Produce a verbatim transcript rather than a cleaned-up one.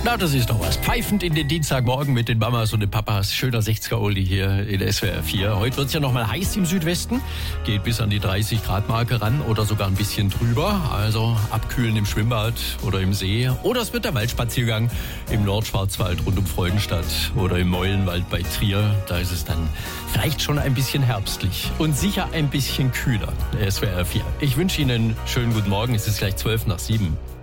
Na, das ist doch was. Pfeifend in den Dienstagmorgen mit den Mamas und den Papas. Schöner sechziger-Oldie hier in S W R vier. Heute wird es ja noch mal heiß im Südwesten. Geht bis an die dreißig Grad Marke ran oder sogar ein bisschen drüber. Also abkühlen im Schwimmbad oder im See. Oder es wird der Waldspaziergang im Nordschwarzwald rund um Freudenstadt oder im Meulenwald bei Trier. Da ist es dann vielleicht schon ein bisschen herbstlich und sicher ein bisschen kühler. S W R vier. Ich wünsche Ihnen einen schönen guten Morgen. Es ist gleich zwölf nach sieben.